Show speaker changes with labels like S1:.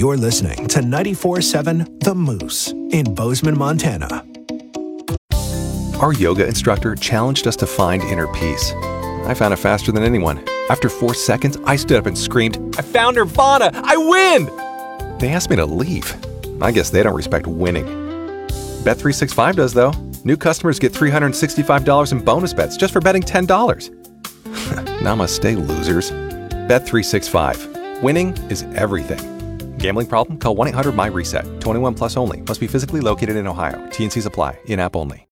S1: You're listening to 94.7 The Moose in Bozeman, Montana.
S2: Our yoga instructor challenged us to find inner peace. I found it faster than anyone. After 4 seconds, I stood up and screamed, "I found Nirvana! I win!" They asked me to leave. I guess they don't respect winning. Bet365 does, though. New customers get $365 in bonus bets just for betting $10. Namaste, losers. Bet365. Winning is everything. Gambling problem? Call 1-800-MY-RESET. 21 plus only. Must be physically located in Ohio. T&Cs apply. In-app only.